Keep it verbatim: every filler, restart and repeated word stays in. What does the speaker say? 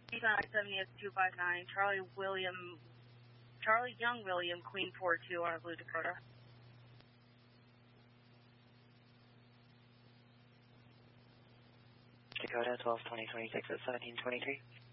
nine seventy S two five nine, Charlie William, Charlie Young William, Queen four two on a Blue Dakota. Dakota twelve twenty twenty-six at seventeen twenty-three.